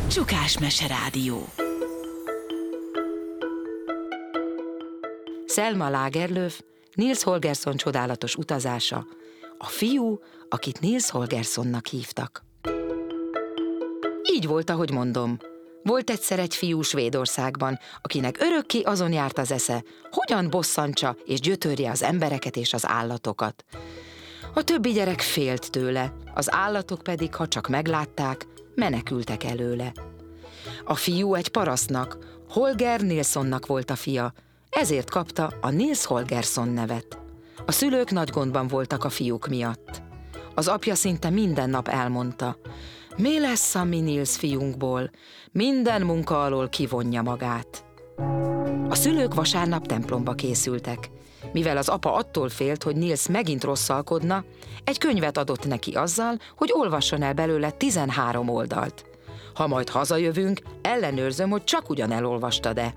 Csukás Meserádió. Selma Lagerlöf, Nils Holgersson csodálatos utazása, a fiú, akit Nils Holgerssonnak hívtak. Így volt, ahogy mondom. Volt egyszer egy fiú Svédországban, akinek örökké azon járt az esze, hogyan bosszantsa és gyötörje az embereket és az állatokat. A többi gyerek félt tőle, az állatok pedig, ha csak meglátták, menekültek előle. A fiú egy parasztnak, Holger Nilssonnak volt a fia, ezért kapta a Nils Holgersson nevet. A szülők nagy gondban voltak a fiúk miatt. Az apja szinte minden nap elmondta, mi lesz a mi Nils fiunkból, minden munka alól kivonja magát. A szülők vasárnap templomba készültek. Mivel az apa attól félt, hogy Nils megint rosszalkodna, egy könyvet adott neki azzal, hogy olvasson el belőle 13 oldalt. Ha majd hazajövünk, ellenőrzöm, hogy csak ugyan elolvastad-e.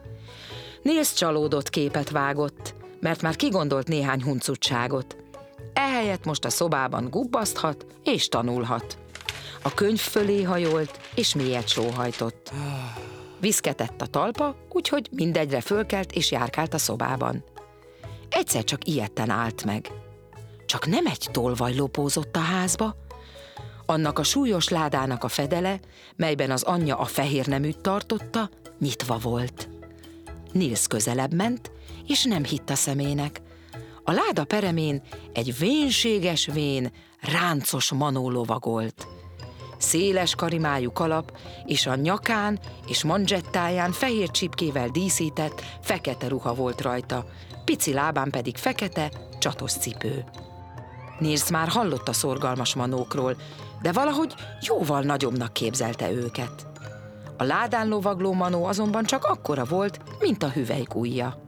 Nils csalódott képet vágott, mert már kigondolt néhány huncutságot. Ehelyett most a szobában gubbaszthat és tanulhat. A könyv fölé hajolt, és mélyet sóhajtott. Viszketett a talpa, úgyhogy mindegyre fölkelt és járkált a szobában. Egyszer csak ijedten állt meg. Csak nem egy tolvaj lopózott a házba. Annak a súlyos ládának a fedele, melyben az anyja a fehérneműt tartotta, nyitva volt. Nils közelebb ment, és nem hitt a szemének. A láda peremén egy vénséges vén, ráncos manó lovagolt. Széles karimájú kalap, és a nyakán és manzsettáján fehér csipkével díszített, fekete ruha volt rajta, pici lábán pedig fekete, csatos cipő. Nils már hallott a szorgalmas manókról, de valahogy jóval nagyobbnak képzelte őket. A ládán lovagló manó azonban csak akkora volt, mint a hüvelykujja.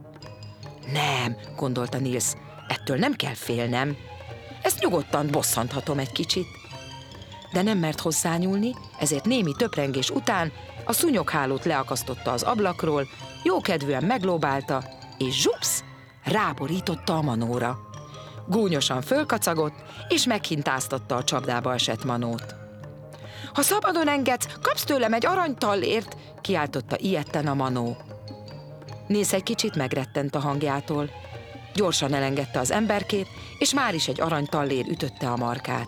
Nem, gondolta Nils, ettől nem kell félnem. Ezt nyugodtan bosszanthatom egy kicsit. De nem mert hozzányúlni, ezért némi töprengés után a szúnyoghálót leakasztotta az ablakról, jókedvűen meglóbálta, és zsupsz, ráborította a manóra. Gúnyosan fölkacagott, és meghintáztatta a csapdába esett manót. Ha szabadon engedsz, kapsz tőlem egy aranytallért, kiáltotta ijedten a manó. Nils egy kicsit megrettent a hangjától. Gyorsan elengedte az emberkét, és már is egy aranytallér ütötte a markát.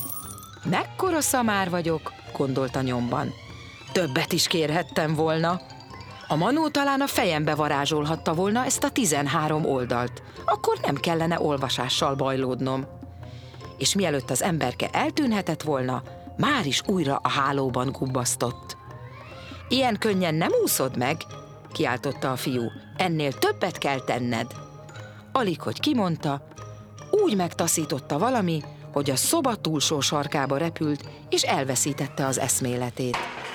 Mekkora szamár vagyok, gondolta nyomban. Többet is kérhettem volna. A manó talán a fejembe varázsolhatta volna ezt a 13 oldalt. Akkor nem kellene olvasással bajlódnom. És mielőtt az emberke eltűnhetett volna, már is újra a hálóban gubbasztott. Ilyen könnyen nem úszod meg, kiáltotta a fiú. Ennél többet kell tenned. Alig, hogy kimondta, úgy megtaszította valami, hogy a szoba túlsó sarkába repült, és elveszítette az eszméletét.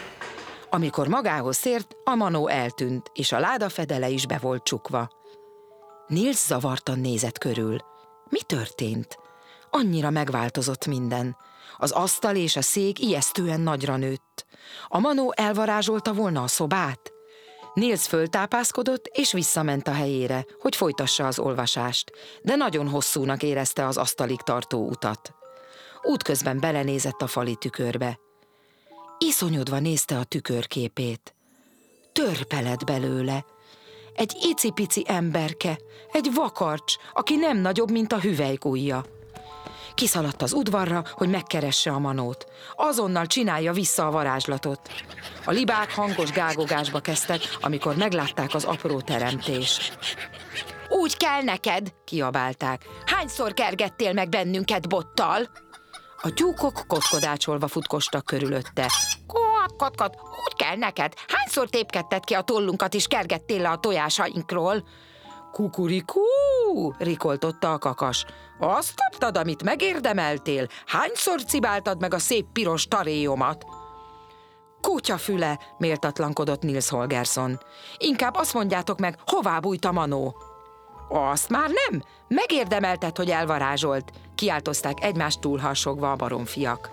Amikor magához tért, a manó eltűnt, és a láda fedele is be volt csukva. Nils zavartan nézett körül. Mi történt? Annyira megváltozott minden. Az asztal és a szék ijesztően nagyra nőtt. A manó elvarázsolta volna a szobát? Nils föltápászkodott, és visszament a helyére, hogy folytassa az olvasást, de nagyon hosszúnak érezte az asztalig tartó utat. Útközben belenézett a fali tükörbe. Iszonyodva nézte a tükörképét. Törpe lett belőle. Egy icipici emberke, egy vakarcs, aki nem nagyobb, mint a hüvelykujja. Kiszaladt az udvarra, hogy megkeresse a manót. Azonnal csinálja vissza a varázslatot. A libák hangos gágogásba kezdtek, amikor meglátták az apró teremtést. Úgy kell neked, kiabálták. Hányszor kergettél meg bennünket bottal? A tyúkok kotkodácsolva futkostak körülötte. Kot, úgy kell neked. Hányszor tépkedted ki a tollunkat és kergettél le a tojásainkról? Kukurikú, rikoltotta a kakas. Azt kaptad, amit megérdemeltél? Hányszor cibáltad meg a szép piros taréjomat? Kutyafüle, méltatlankodott Nils Holgersson. Inkább azt mondjátok meg, hová bújt a manó? Azt már nem? Megérdemelted, hogy elvarázsolt, kiáltozták egymást túlharsogva a baromfiak.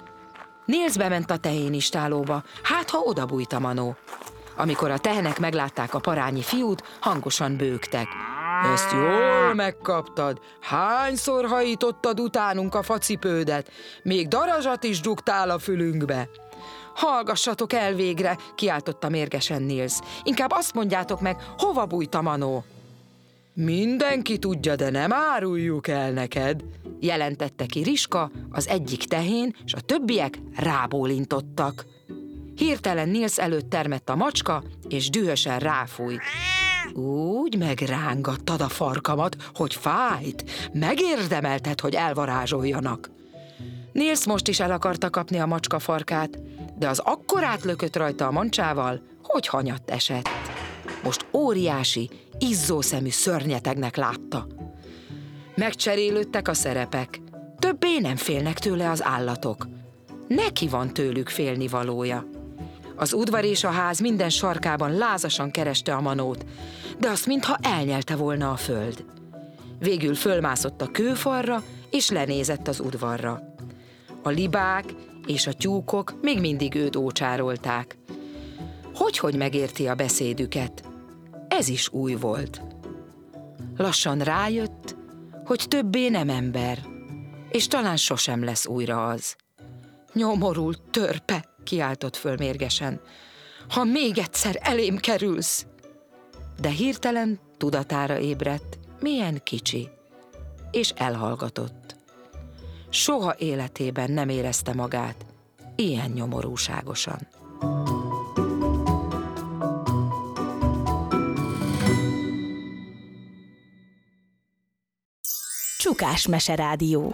Nils bement a tehénistálóba, hát ha oda bújt a manó. Amikor a tehenek meglátták a parányi fiút, hangosan bőgtek. Ezt jól megkaptad. Hányszor hajítottad utánunk a facipődet? Még darazsat is dugtál a fülünkbe. Hallgassatok el végre, kiáltotta mérgesen Nils. Inkább azt mondjátok meg, hova bújt a manó? Mindenki tudja, de nem áruljuk el neked, jelentette ki Riska, az egyik tehén, és a többiek rábólintottak. Hirtelen Nils előtt termett a macska, és dühösen ráfújt. Úgy megrángattad a farkamat, hogy fájt, megérdemelted, hogy elvarázsoljanak. Nils most is el akarta kapni a macska farkát, de az akkorát lökött rajta a mancsával, hogy hanyatt esett. Most óriási, izzószemű szörnyetegnek látta. Megcserélődtek a szerepek. Többé nem félnek tőle az állatok. Neki van tőlük félnivalója. Az udvar és a ház minden sarkában lázasan kereste a manót, de azt mintha elnyelte volna a föld. Végül fölmászott a kőfalra, és lenézett az udvarra. A libák és a tyúkok még mindig őt ócsárolták. Hogy megérti a beszédüket? Ez is új volt. Lassan rájött, hogy többé nem ember, és talán sosem lesz újra az. Nyomorult törpe, kiáltott föl mérgesen. Ha még egyszer elém kerülsz! De hirtelen tudatára ébredt, milyen kicsi, és elhallgatott. Soha életében nem érezte magát ilyen nyomorúságosan. Csukás Meserádió.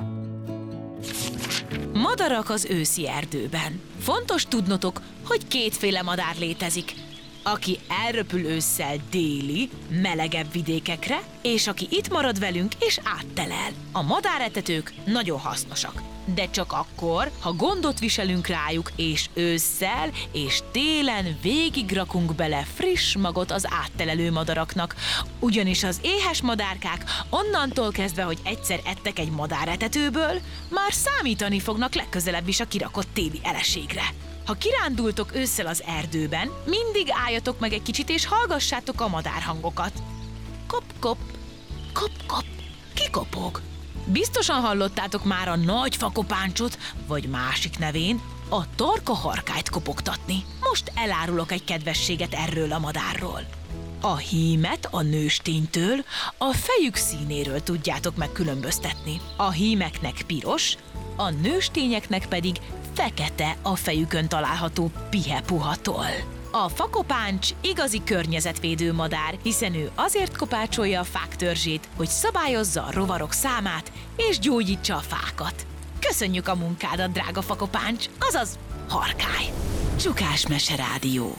Madarak az őszi erdőben. Fontos tudnotok, hogy kétféle madár létezik. Aki elröpül ősszel déli, melegebb vidékekre, és aki itt marad velünk és áttelel. A madáretetők nagyon hasznosak. De csak akkor, ha gondot viselünk rájuk, és ősszel és télen végig rakunk bele friss magot az áttelelő madaraknak. Ugyanis az éhes madárkák onnantól kezdve, hogy egyszer ettek egy madáretetőből, már számítani fognak legközelebb is a kirakott téli eleségre. Ha kirándultok ősszel az erdőben, mindig álljatok meg egy kicsit és hallgassátok a madárhangokat. Kop-kop, kop-kop, ki kopog? Biztosan hallottátok már a nagy fakopáncsot, vagy másik nevén a tarkaharkályt kopogtatni. Most elárulok egy kedvességet erről a madárról. A hímet a nősténytől, a fejük színéről tudjátok megkülönböztetni. A hímeknek piros, a nőstényeknek pedig fekete a fejükön található pihepuhatól. A fakopáncs igazi környezetvédő madár, hiszen ő azért kopácsolja a fák törzsét, hogy szabályozza a rovarok számát és gyógyítsa a fákat. Köszönjük a munkádat, drága fakopáncs, azaz harkály! Csukás Meserádió.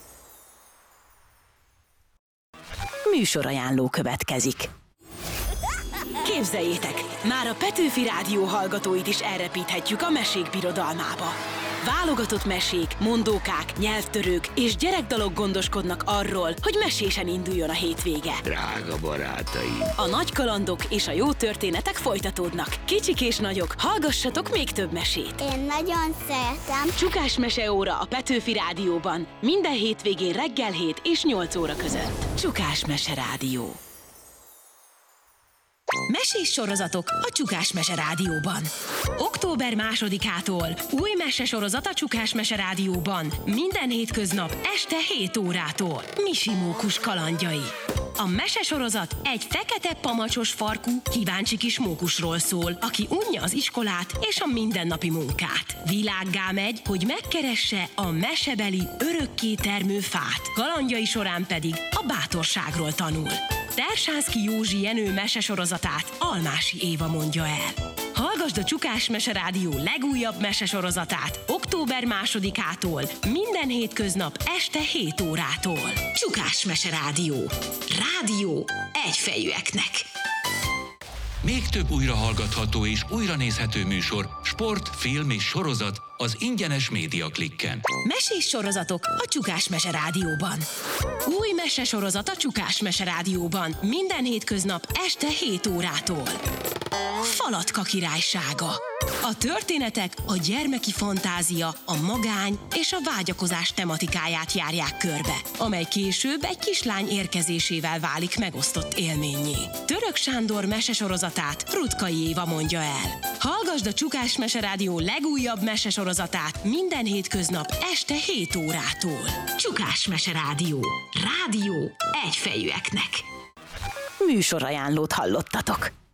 Műsorajánló következik. Képzeljétek, már a Petőfi Rádió hallgatóit is elrepíthetjük a mesék birodalmába. Válogatott mesék, mondókák, nyelvtörők és gyerekdalok gondoskodnak arról, hogy mesésen induljon a hétvége. Drága barátaim! A nagy kalandok és a jó történetek folytatódnak. Kicsik és nagyok, hallgassatok még több mesét! Én nagyon szeretem. Csukás meseóra a Petőfi Rádióban minden hétvégén reggel 7 és 8 óra között. Csukás Meserádió. Mesés sorozatok a Csukás Meserádióban. Október 2-ától új mesesorozat a Csukás Meserádióban. Minden hétköznap este 7 órától. Misi mókus kalandjai. A mesesorozat egy fekete pamacsos farkú, kíváncsi kis mókusról szól, aki unja az iskolát és a mindennapi munkát. Világgá megy, hogy megkeresse a mesebeli örökké termő fát. Kalandjai során pedig a bátorságról tanul. Tersánszky Józsi Jenő mesesorozatát Almási Éva mondja el. Hallgasd a Csukás Meserádió legújabb mesesorozatát október 2-ától, minden hétköznap este 7 órától. Csukás Meserádió. Rádió egyfejűeknek. Még több újrahallgatható és újranézhető műsor, sport, film és sorozat az ingyenes Média Klikken. Mesés sorozatok a Csukás Meserádióban. Új mesesorozat a Csukás Meserádióban minden hétköznap este 7 órától. Falatka királysága. A történetek a gyermeki fantázia, a magány és a vágyakozás tematikáját járják körbe, amely később egy kislány érkezésével válik megosztott élménnyé. Török Sándor mesesorozatát Rutkai Éva mondja el. Hallgasd a Csukás Meserádió legújabb mesesorozatát minden hétköznap este 7 órától. Csukás Meserádió. Rádió egyfejűeknek. Műsorajánlót hallottatok.